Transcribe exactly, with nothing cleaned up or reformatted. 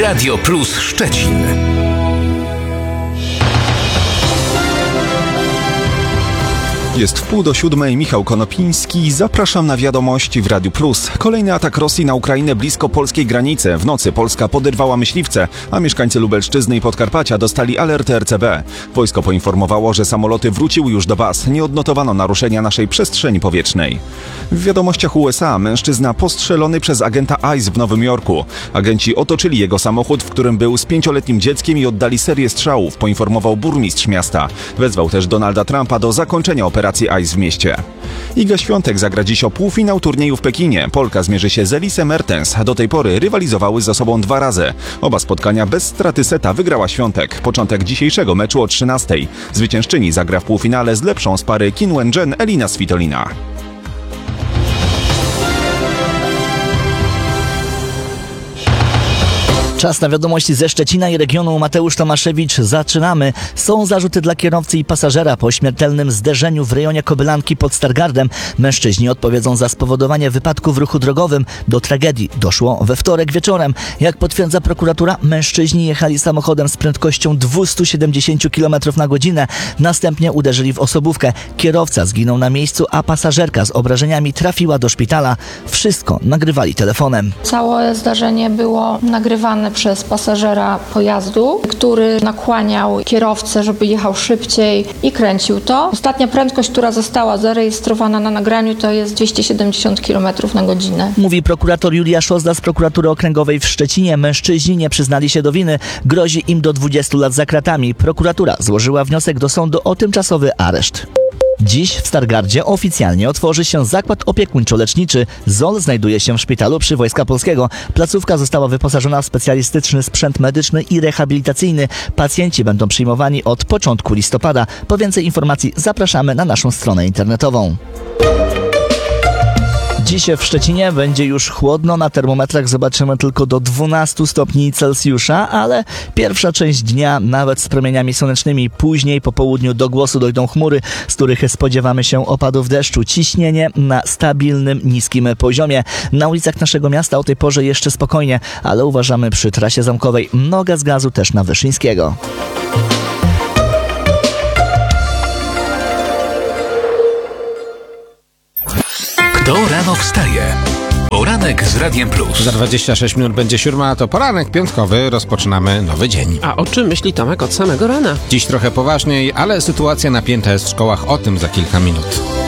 Radio Plus Szczecin. Jest wpół do siódmej, Michał Konopiński. Zapraszam na wiadomości w Radiu Plus. Kolejny atak Rosji na Ukrainę blisko polskiej granicy. W nocy Polska poderwała myśliwce, a mieszkańcy Lubelszczyzny i Podkarpacia dostali alert R C B. Wojsko poinformowało, że samoloty wróciły już do baz. Nie odnotowano naruszenia naszej przestrzeni powietrznej. W wiadomościach U S A mężczyzna postrzelony przez agenta ICE w Nowym Jorku. Agenci otoczyli jego samochód, w którym był z pięcioletnim dzieckiem i oddali serię strzałów, poinformował burmistrz miasta. Wezwał też Donalda Trumpa do zakończenia operacji ICE w mieście. Iga Świątek zagra dziś o półfinał turnieju w Pekinie. Polka zmierzy się z Elisą Mertens. Do tej pory rywalizowały ze sobą dwa razy. Oba spotkania bez straty seta wygrała Świątek. Początek dzisiejszego meczu o trzynastej. Zwyciężczyni zagra w półfinale z lepszą z pary Qin Wen-jen Elina Svitolina. Czas na wiadomości ze Szczecina i regionu. Mateusz Tomaszewicz. Zaczynamy. Są zarzuty dla kierowcy i pasażera po śmiertelnym zderzeniu w rejonie Kobylanki pod Stargardem. Mężczyźni odpowiedzą za spowodowanie wypadku w ruchu drogowym. Do tragedii doszło we wtorek wieczorem. Jak potwierdza prokuratura, mężczyźni jechali samochodem z prędkością dwieście siedemdziesiąt kilometrów na godzinę. Następnie uderzyli w osobówkę. Kierowca zginął na miejscu, a pasażerka z obrażeniami trafiła do szpitala. Wszystko nagrywali telefonem. Całe zdarzenie było nagrywane przez pasażera pojazdu, który nakłaniał kierowcę, żeby jechał szybciej i kręcił to. Ostatnia prędkość, która została zarejestrowana na nagraniu, to jest dwieście siedemdziesiąt kilometrów na godzinę. Mówi prokurator Julia Szozda z prokuratury okręgowej w Szczecinie. Mężczyźni nie przyznali się do winy. Grozi im do dwudziestu lat za kratami. Prokuratura złożyła wniosek do sądu o tymczasowy areszt. Dziś w Stargardzie oficjalnie otworzy się zakład opiekuńczo-leczniczy. Z O L znajduje się w szpitalu przy Wojska Polskiego. Placówka została wyposażona w specjalistyczny sprzęt medyczny i rehabilitacyjny. Pacjenci będą przyjmowani od początku listopada. Po więcej informacji zapraszamy na naszą stronę internetową. Dziś w Szczecinie będzie już chłodno, na termometrach zobaczymy tylko do dwunastu stopni Celsjusza, ale pierwsza część dnia nawet z promieniami słonecznymi. Później po południu do głosu dojdą chmury, z których spodziewamy się opadów deszczu. Ciśnienie na stabilnym, niskim poziomie. Na ulicach naszego miasta o tej porze jeszcze spokojnie, ale uważamy przy trasie zamkowej. Noga z gazu też na Wyszyńskiego. Kto rano wstaje? Poranek z Radiem Plus. Za dwadzieścia sześć minut będzie siódma, to poranek piątkowy, rozpoczynamy nowy dzień. A o czym myśli Tomek od samego rana? Dziś trochę poważniej, ale sytuacja napięta jest w szkołach, o tym za kilka minut.